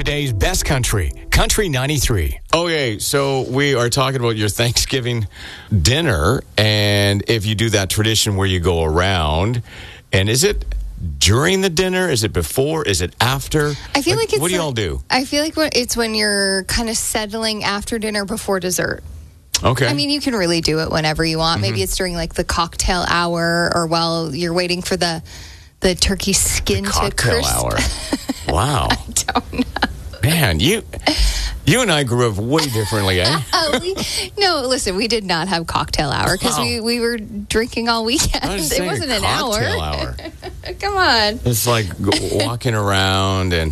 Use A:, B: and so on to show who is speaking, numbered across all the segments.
A: Today's best country, Country 93.
B: Okay, so we are talking about your Thanksgiving dinner, and if you do that tradition where you go around, and is it during the dinner? Is it before? Is it after?
C: I feel like it's...
B: What do y'all do?
C: I feel like it's when you're kind of settling after dinner before dessert.
B: Okay.
C: I mean, you can really do it whenever you want. Maybe it's during like the cocktail hour or while you're waiting for the turkey skin to crisp.
B: Cocktail hour. Wow.
C: I don't know.
B: Man, you and I grew up way differently, eh?
C: No, listen, we did not have cocktail hour because we were drinking all weekend. It wasn't an hour.
B: Cocktail hour.
C: Come on.
B: It's like walking around and...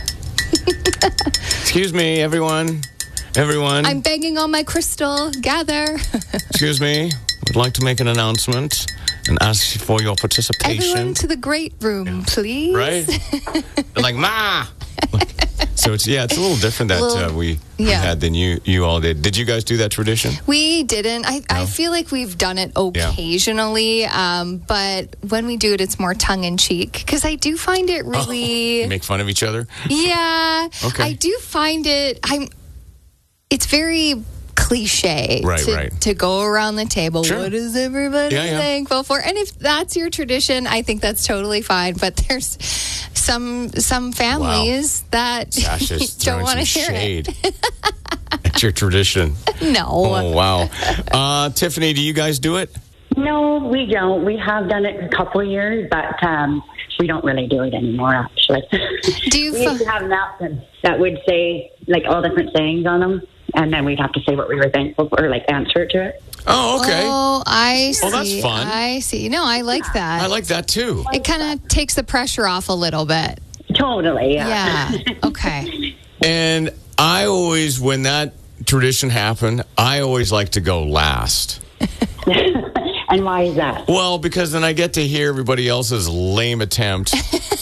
B: Excuse me, everyone.
C: I'm banging on my crystal. Gather.
B: Excuse me. Would like to make an announcement and ask for your participation.
C: Everyone to the great room, please.
B: Right? They're like, Ma! So it's a little different that we had than you all did. Did you guys do that tradition?
C: We didn't. I feel like we've done it occasionally, but when we do it, it's more tongue-in-cheek because I do find it really...
B: Make fun of each other?
C: Yeah.
B: Okay.
C: I do find it... It's very cliche to go around the table.
B: Sure.
C: What is everybody thankful for? And if that's your tradition, I think that's totally fine. But there's some families that don't want to hear it.
B: That's your tradition.
C: No.
B: Oh, wow. Tiffany, do you guys do it?
D: No, we don't. We have done it a couple of years, but we don't really do it anymore, actually.
C: Do you
D: we used to have napkins that would say, like, all different sayings on them, and then we'd have to say what we were thankful for, or, like, answer to it.
B: Oh, okay.
C: Oh, I see.
B: Oh, that's fun.
C: I see. No, I like that.
B: I like that, too.
C: It kind of takes the pressure off a little bit.
D: Totally, yeah.
C: Yeah, okay.
B: And I always, when that tradition happened, I always like to go last.
D: And why is that?
B: Well, because then I get to hear everybody else's lame attempt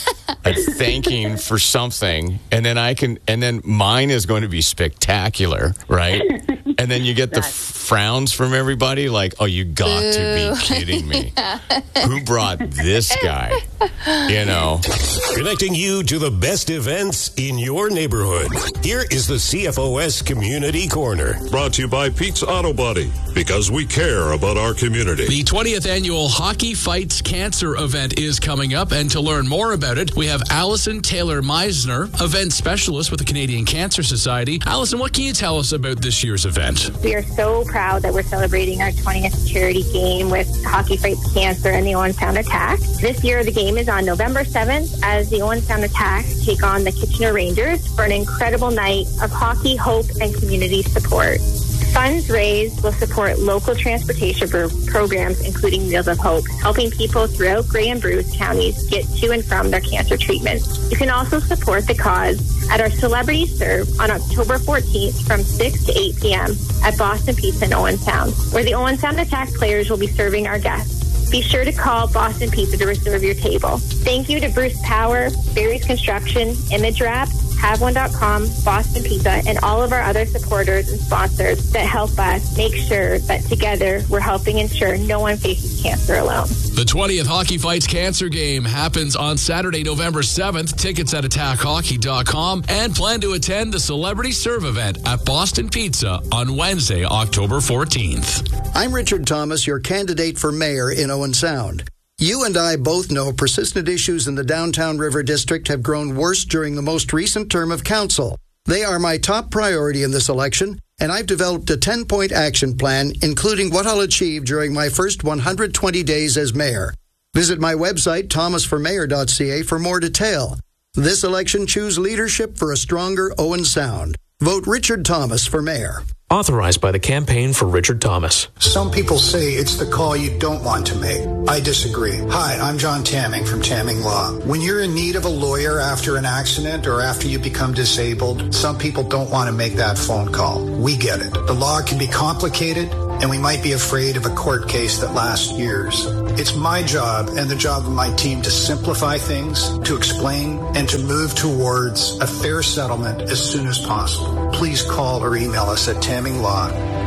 B: at thanking for something, and then mine is going to be spectacular, right? And then you get the frowns from everybody, like, oh, you got to be kidding me. Who brought this guy? You know.
E: Connecting you to the best events in your neighborhood. Here is the CFOS Community Corner.
F: Brought to you by Pete's Auto Body, because we care about our community.
G: The 20th annual Hockey Fights Cancer event is coming up, and to learn more about it, we have Allison Taylor-Meisner, event specialist with the Canadian Cancer Society. Allison, what can you tell us about this year's event?
H: We are so proud that we're celebrating our 20th charity game with Hockey Fights Cancer and the Owen Sound Attack. This year, the game is on November 7th as the Owen Sound Attack take on the Kitchener Rangers for an incredible night of hockey, hope, and community support. Funds raised will support local transportation programs, including Meals of Hope, helping people throughout Grey and Bruce counties get to and from their cancer treatment. You can also support the cause at our Celebrity Serve on October 14th from 6 to 8 p.m. at Boston Pizza in Owen Sound, where the Owen Sound Attack players will be serving our guests. Be sure to call Boston Pizza to reserve your table. Thank you to Bruce Power, Barry's Construction, Image Wrap, HaveOne.com, Boston Pizza, and all of our other supporters and sponsors that help us make sure that together we're helping ensure no one faces cancer alone.
G: The 20th Hockey Fights Cancer Game happens on Saturday, November 7th. Tickets at attackhockey.com, and plan to attend the Celebrity Serve event at Boston Pizza on Wednesday, October 14th.
I: I'm Richard Thomas, your candidate for mayor in Owen Sound. You and I both know persistent issues in the downtown River District have grown worse during the most recent term of council. They are my top priority in this election, and I've developed a 10-point action plan, including what I'll achieve during my first 120 days as mayor. Visit my website, thomasformayor.ca, for more detail. This election, choose leadership for a stronger Owen Sound. Vote Richard Thomas for mayor.
J: Authorized by the Campaign for Richard Thomas.
K: Some people say it's the call you don't want to make. I disagree. Hi, I'm John Tamming from Tamming Law. When you're in need of a lawyer after an accident or after you become disabled, some people don't want to make that phone call. We get it. The law can be complicated, and we might be afraid of a court case that lasts years. It's my job and the job of my team to simplify things, to explain, and to move towards a fair settlement as soon as possible. Please call or email us at Tamming Law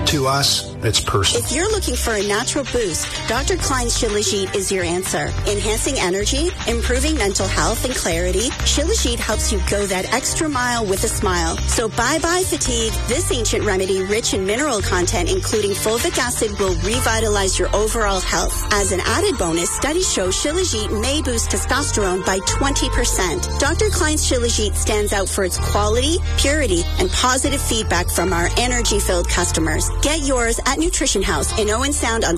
K: To us, it's personal.
L: If you're looking for a natural boost, Dr. Klein's Shilajit is your answer. Enhancing energy, improving mental health and clarity, Shilajit helps you go that extra mile with a smile. So bye-bye fatigue. This ancient remedy, rich in mineral content, including fulvic acid, will revitalize your overall health. As an added bonus, studies show Shilajit may boost testosterone by 20%. Dr. Klein's Shilajit stands out for its quality, purity, and positive feedback from our energy-filled customers. Get yours at Nutrition House in Owen Sound on